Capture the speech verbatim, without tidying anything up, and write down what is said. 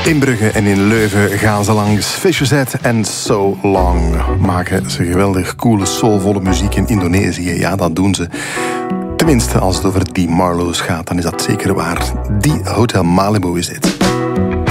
In Brugge en in Leuven gaan ze langs Fisher Z en So Long. Maken ze geweldig coole, soulvolle muziek in Indonesië. Ja, dat doen ze. Tenminste, als het over die Marlows gaat, dan is dat zeker waar. Die Hotel Malibu is dit.